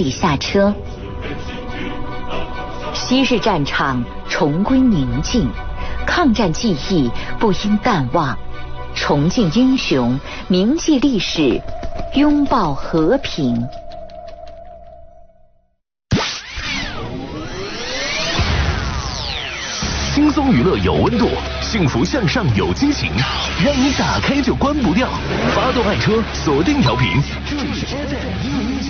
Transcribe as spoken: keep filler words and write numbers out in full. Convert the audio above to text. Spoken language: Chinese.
里下车。昔日战场重归宁静，抗战记忆不应淡忘，重敬英雄，铭记历史，拥抱和平。 轻松娱乐有温度，幸福向上有激情，让你打开就关不掉。发动爱车，锁定调频，这里是 F M 一零一九。